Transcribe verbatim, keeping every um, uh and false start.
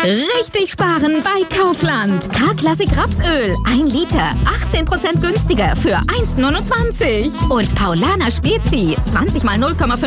Richtig sparen bei Kaufland. K-Klassik Rapsöl. ein Liter. achtzehn Prozent günstiger für eins Komma neunundzwanzig. Und Paulaner Spezi. zwanzig mal null Komma fünf